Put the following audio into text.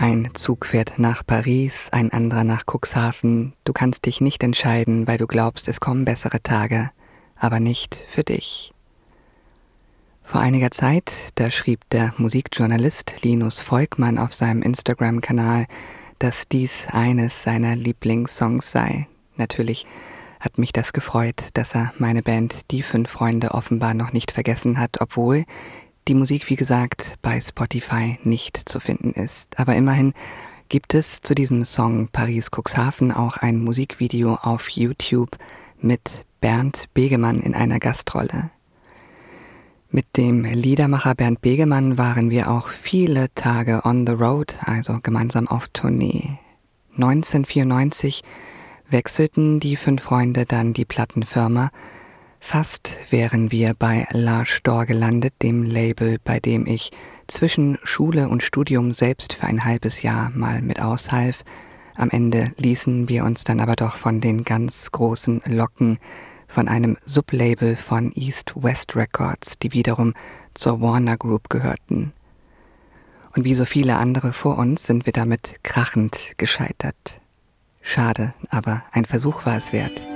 Ein Zug fährt nach Paris, ein anderer nach Cuxhaven. Du kannst dich nicht entscheiden, weil du glaubst, es kommen bessere Tage, aber nicht für dich. Vor einiger Zeit, da schrieb der Musikjournalist Linus Volkmann auf seinem Instagram-Kanal, dass dies eines seiner Lieblingssongs sei. Natürlich hat mich das gefreut, dass er meine Band Die 5 Freunde offenbar noch nicht vergessen hat, obwohl die Musik, wie gesagt, bei Spotify nicht zu finden ist. Aber immerhin gibt es zu diesem Song Paris Cuxhaven auch ein Musikvideo auf YouTube mit Bernd Begemann in einer Gastrolle. Mit dem Liedermacher Bernd Begemann waren wir auch viele Tage on the road, also gemeinsam auf Tournee. 1994 wechselten die 5 Freunde dann die Plattenfirma. Fast wären wir bei Large Door gelandet, dem Label, bei dem ich zwischen Schule und Studium selbst für ein halbes Jahr mal mit aushalf. Am Ende ließen wir uns dann aber doch von den ganz großen locken, von einem Sublabel von East West Records, die wiederum zur Warner Group gehörten. Und wie so viele andere vor uns sind wir damit krachend gescheitert. Schade, aber ein Versuch war es wert.